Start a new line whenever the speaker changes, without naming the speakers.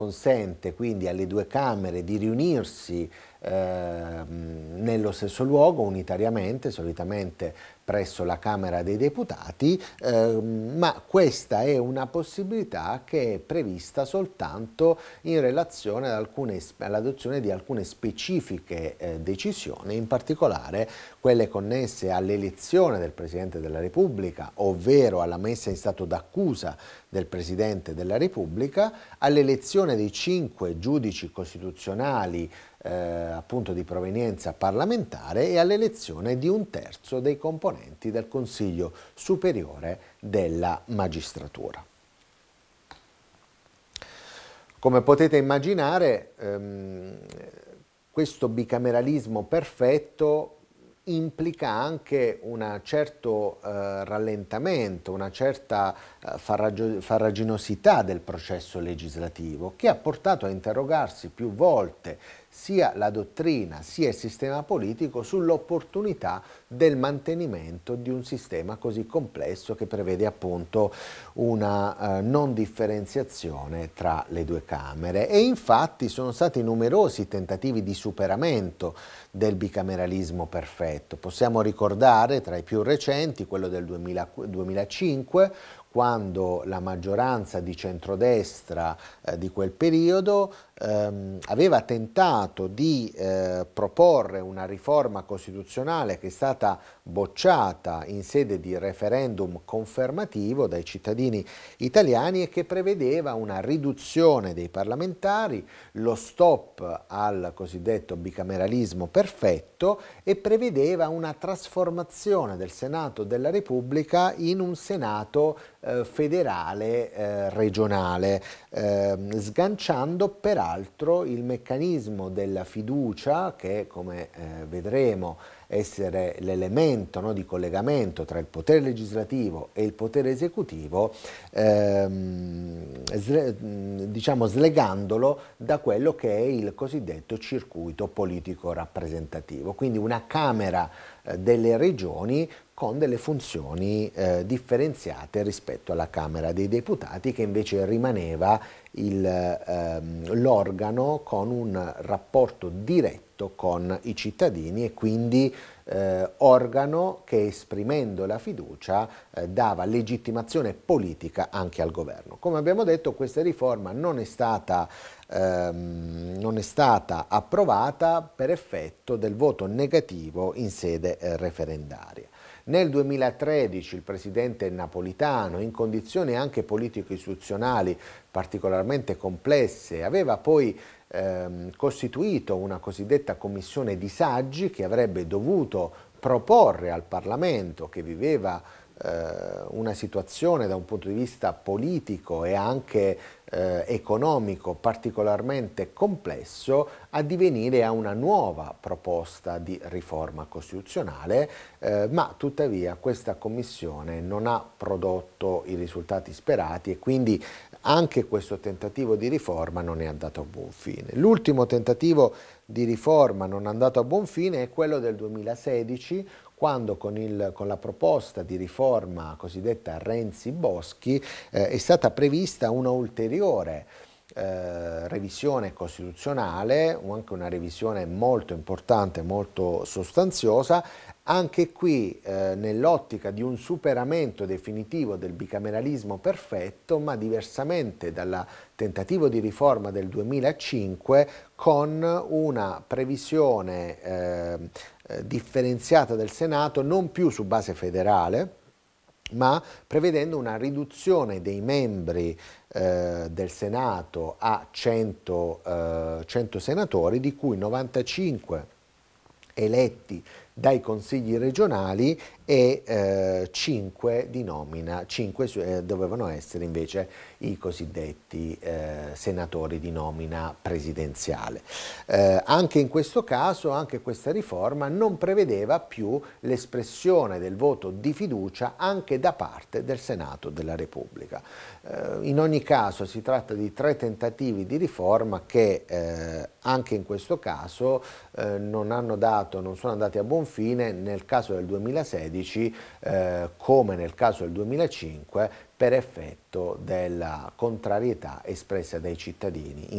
consente quindi alle due Camere di riunirsi nello stesso luogo unitariamente, solitamente presso la Camera dei Deputati, ma questa è una possibilità che è prevista soltanto in relazione all'adozione di alcune specifiche decisioni, in particolare quelle connesse all'elezione del Presidente della Repubblica, ovvero alla messa in stato d'accusa del Presidente della Repubblica, all'elezione dei 5 giudici costituzionali appunto di provenienza parlamentare e all'elezione di 1/3 dei componenti del Consiglio Superiore della Magistratura. Come potete immaginare, questo bicameralismo perfetto implica anche un certo rallentamento, una certa farraginosità del processo legislativo, che ha portato a interrogarsi più volte sia la dottrina sia il sistema politico sull'opportunità del mantenimento di un sistema così complesso che prevede appunto una non differenziazione tra le due Camere. E infatti sono stati numerosi tentativi di superamento del bicameralismo perfetto. Possiamo ricordare tra i più recenti quello del 2005, quando la maggioranza di centrodestra di quel periodo aveva tentato di proporre una riforma costituzionale che è stata bocciata in sede di referendum confermativo dai cittadini italiani e che prevedeva una riduzione dei parlamentari, lo stop al cosiddetto bicameralismo perfetto e prevedeva una trasformazione del Senato della Repubblica in un Senato federale regionale, sganciando peraltro il meccanismo della fiducia che, come vedremo, essere l'elemento, no, di collegamento tra il potere legislativo e il potere esecutivo, diciamo slegandolo da quello che è il cosiddetto circuito politico rappresentativo, quindi una Camera delle regioni con delle funzioni differenziate rispetto alla Camera dei Deputati, che invece rimaneva l'organo con un rapporto diretto con i cittadini e quindi organo che, esprimendo la fiducia, dava legittimazione politica anche al governo. Come abbiamo detto, questa riforma non è stata approvata per effetto del voto negativo in sede referendaria. Nel 2013 il presidente Napolitano, in condizioni anche politico-istituzionali particolarmente complesse, aveva poi costituito una cosiddetta commissione di saggi che avrebbe dovuto proporre al Parlamento, che viveva una situazione da un punto di vista politico e anche economico particolarmente complesso, a divenire a una nuova proposta di riforma costituzionale, ma tuttavia questa commissione non ha prodotto i risultati sperati e quindi anche questo tentativo di riforma non è andato a buon fine. L'ultimo tentativo di riforma non andato a buon fine è quello del 2016, quando con la proposta di riforma cosiddetta Renzi-Boschi è stata prevista una ulteriore revisione costituzionale, anche una revisione molto importante, molto sostanziosa, anche qui nell'ottica di un superamento definitivo del bicameralismo perfetto, ma diversamente dal tentativo di riforma del 2005, con una previsione differenziata del Senato non più su base federale, ma prevedendo una riduzione dei membri del Senato a 100 senatori, di cui 95 eletti dai consigli regionali e 5 di nomina, 5 dovevano essere invece i cosiddetti senatori di nomina presidenziale. Anche in questo caso, anche questa riforma non prevedeva più l'espressione del voto di fiducia anche da parte del Senato della Repubblica. In ogni caso si tratta di 3 tentativi di riforma che anche in questo caso non sono andati a buon fine, nel caso del 2016 come nel caso del 2005, per effetto della contrarietà espressa dai cittadini